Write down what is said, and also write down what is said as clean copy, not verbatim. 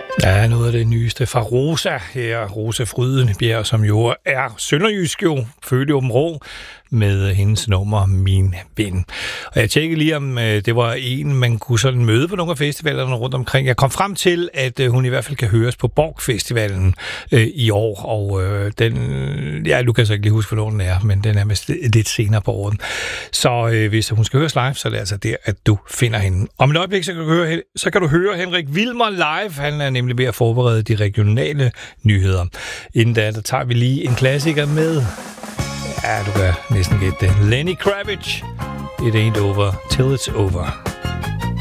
Ja, noget af det nyeste fra Rosa her. Rosa Frydenbjerg, som jo er sønderjysk, jo født i Aabenraa, med hendes nummer Min Ven. Og jeg tjekkede lige, om det var en, man kunne sådan møde på nogle af festivalerne rundt omkring. Jeg kom frem til, at hun i hvert fald kan høres på Borg Festivalen i år, og den, ja, du kan så ikke lige huske, hvornår den er, men den er vist lidt senere på året. Så hvis hun skal høres live, så er det altså der, at du finder hende. Om et øjeblik, så kan du høre Henrik Wilmer live. Han er nemlig ved at forberede de regionale nyheder. Inden da, der tager vi lige en klassiker med. Ja, du kan næsten gætte det. Lenny Kravitz. It ain't over till it's over.